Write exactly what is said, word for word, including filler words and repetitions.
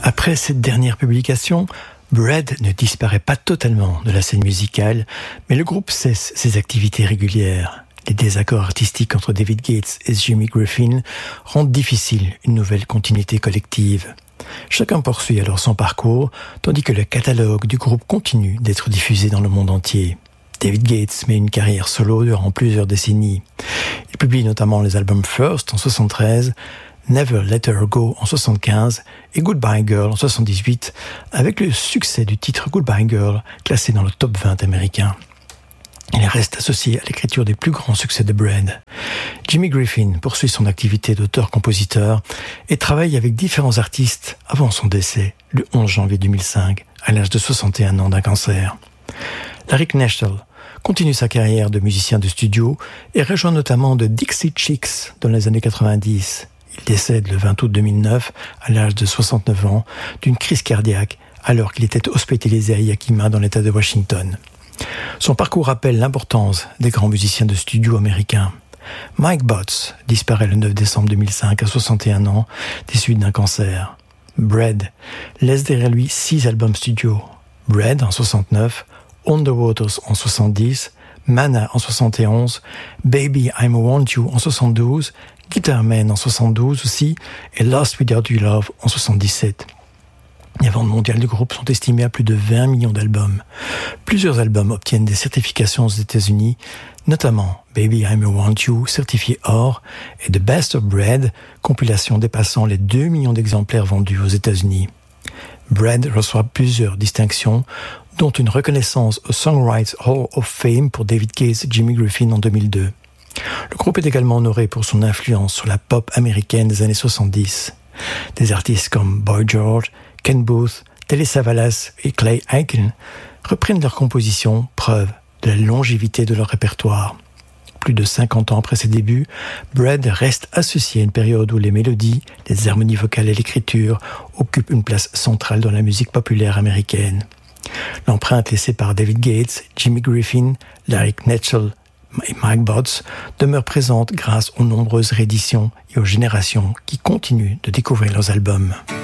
Après cette dernière publication, Bread ne disparaît pas totalement de la scène musicale, mais le groupe cesse ses activités régulières. Les désaccords artistiques entre David Gates et Jimmy Griffin rendent difficile une nouvelle continuité collective. Chacun poursuit alors son parcours, tandis que le catalogue du groupe continue d'être diffusé dans le monde entier. David Gates met une carrière solo durant plusieurs décennies. Il publie notamment les albums First en soixante-treize, Never Let Her Go en soixante-quinze et Goodbye Girl en soixante-dix-huit, avec le succès du titre Goodbye Girl classé dans le top vingt américain. Il reste associé à l'écriture des plus grands succès de Bread. Jimmy Griffin poursuit son activité d'auteur-compositeur et travaille avec différents artistes avant son décès, le onze janvier deux mille cinq, à l'âge de soixante et un ans d'un cancer. Larry Knechtel continue sa carrière de musicien de studio et rejoint notamment The Dixie Chicks dans les années quatre-vingt-dix. Il décède le vingt août deux mille neuf, à l'âge de soixante-neuf ans, d'une crise cardiaque alors qu'il était hospitalisé à Yakima dans l'État de Washington. Son parcours rappelle l'importance des grands musiciens de studio américains. Mike Botts disparaît le neuf décembre deux mille cinq à soixante et un ans des suites d'un cancer. Bread laisse derrière lui six albums studio. Bread en soixante-neuf, On the Waters en soixante-dix, Mana en soixante et onze, Baby I'm Want You en soixante-douze, Guitar Man en soixante-douze aussi, et Lost Without Your Love en soixante-dix-sept. Les ventes mondiales du groupe sont estimées à plus de vingt millions d'albums. Plusieurs albums obtiennent des certifications aux États-Unis, notamment Baby I'm Want You, certifié or, et The Best of Bread, compilation dépassant les deux millions d'exemplaires vendus aux États-Unis. Bread reçoit plusieurs distinctions, dont une reconnaissance au Songwriters Hall of Fame pour David Gates et Jimmy Griffin en deux mille deux. Le groupe est également honoré pour son influence sur la pop américaine des années soixante-dix. Des artistes comme Boy George, Ken Booth, Telly Savalas et Clay Aiken reprennent leurs compositions, preuve de la longévité de leur répertoire. Plus de cinquante ans après ses débuts, Bread reste associé à une période où les mélodies, les harmonies vocales et l'écriture occupent une place centrale dans la musique populaire américaine. L'empreinte laissée par David Gates, Jimmy Griffin, Larry Knechtel et Mike Botts demeure présente grâce aux nombreuses rééditions et aux générations qui continuent de découvrir leurs albums.